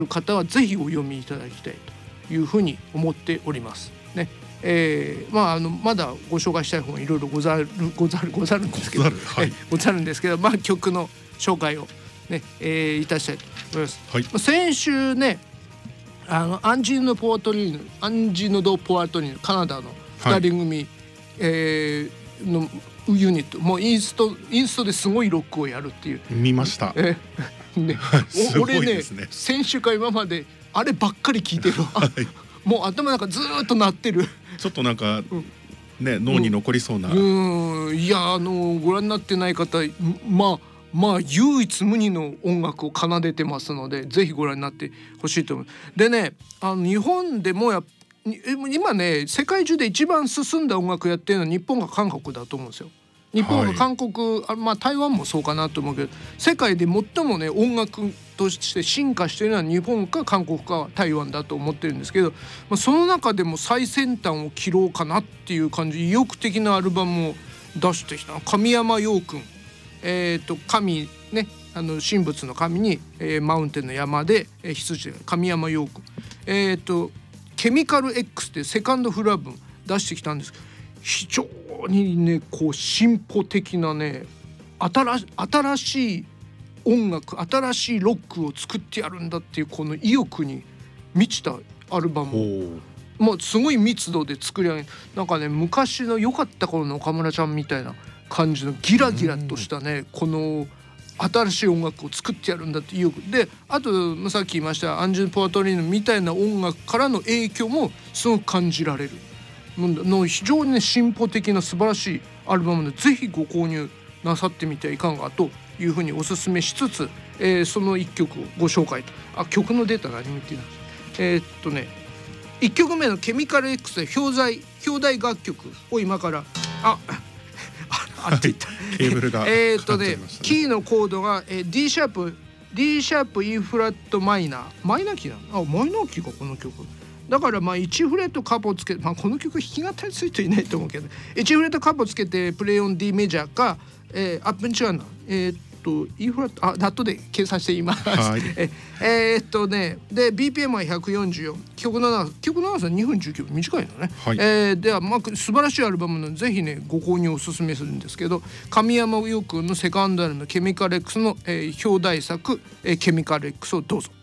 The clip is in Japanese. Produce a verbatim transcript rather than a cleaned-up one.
方はぜひお読みいただきたいというふうに思っておりますね。えー、まああのまだご紹介したい本いろいろござるござるござるんですけど、ござる、はい、ござるんですけど、まあ曲の紹介をね、えー、いたしたいと思います。はい、先週ね、あのアンジーノ・ポアトリーヌ、アンジーノ・ド・ポアトリーヌ、カナダのふたり組、はい、えー、のユニット、もうインストインストですごいロックをやるっていう。 見ました。 えね、俺ね、先週から今まであればっかり聞いてるわ。はい、もう頭なんかずーっと鳴ってる。 ちょっとなんか、うん、ね、脳に残りそうな。 うん、いや、あのご覧になってない方、まあまあ唯一無二の音楽を奏でてますので、ぜひご覧になってほしいと思う。でね、あの日本でもや今ね、世界中で一番進んだ音楽やってるのは日本か韓国だと思うんですよ。日本か韓国、はい、まあ台湾もそうかなと思うけど、世界で最もね音楽として進化しているのは日本か韓国か台湾だと思ってるんですけど、まあ、その中でも最先端を切ろうかなっていう感じ、意欲的なアルバムを出してきた神山陽君、えー、と神ね、あの神仏の神に、えー、マウンテンの山で、えー、羊で神山陽君、えー、とケミカル X っていうセカンドフルアルバム出してきたんですけど、非常にねこう進歩的なね、新, 新しい音楽、新しいロックを作ってやるんだっていうこの意欲に満ちたアルバム、もうすごい密度で作り上げ、なんかね昔の良かった頃の岡村ちゃんみたいな感じのギラギラとしたね、この新しい音楽を作ってやるんだっていう意欲で、あとさっき言いましたアンジェル・ポアトリーヌみたいな音楽からの影響もすごく感じられるの、非常にね進歩的な素晴らしいアルバムで、ぜひご購入なさってみてはいかがというふうにお勧めしつつ、えー、そのいっきょくをご紹介と。あ、曲のデータ何も言ってない。えー、っとねいっきょくめのケミカル X で表題表題楽曲を今からああって言った、 はい、ケーブルがえっとねキーのコードが、えー、D シャープ D シャープ E フラットマイナーマイナーキーなの、あマイナーキーかこの曲だから、まあいちフレットカポつけて、まあ、この曲弾き語りついていないと思うけど、いちフレットカポつけてプレイオン D メジャーか、えー、アップンチュアナえー、っと E フラットあナットで計算しています。はい、ええー、っとねで ビーピーエム はひゃくよんじゅうよん、曲の長さ曲の長さにふんじゅうきゅうふん、短いのね。はい、えー、ではまあ素晴らしいアルバムなのでぜひねご購入をおすすめするんですけど、神山陽君のセカンドアルバムケミカル X の、えー、表題作、えー、ケミカル X をどうぞ。